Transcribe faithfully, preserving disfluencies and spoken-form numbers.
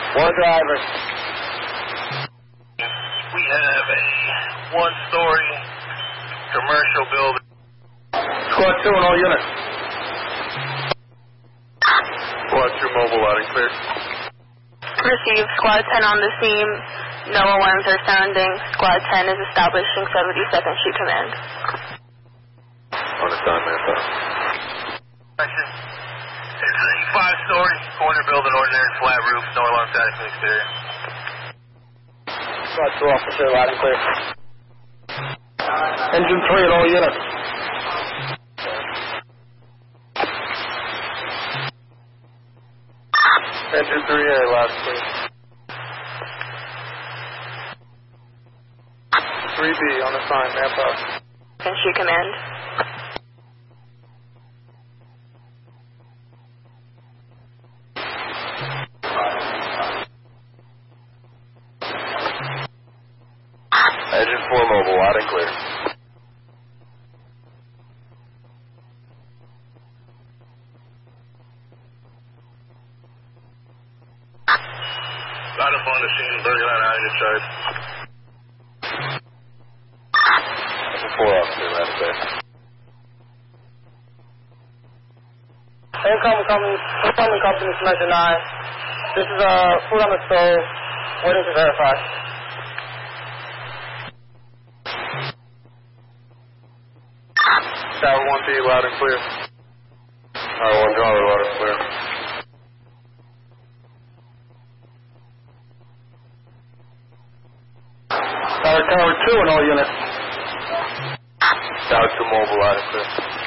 One driver. We have a one-story commercial building. Squad two and all units. Squad two mobile, loud and clear. Received. Squad ten on the scene. No alarms are sounding. Squad ten is establishing seventy-second Street Command. On assignment, sir. It's a five-story corner building, ordinary flat roof, no alarm static from the exterior. Squad two officer, loud and clear. Engine three and all units. Engine three A, loud and clear. three B on assignment, manpower. Second Street Command. Engine four mobile, loud and clear. Got up on the scene, thirty-nine out of your charge. Engine four officer, loud and clear. Incoming company, incoming company, Measure nine. This is uh, food on the stove, waiting to verify. Tower one B, loud and clear. Tower one driver, loud and clear. Tower, tower two and all units. Tower two mobile, loud and clear.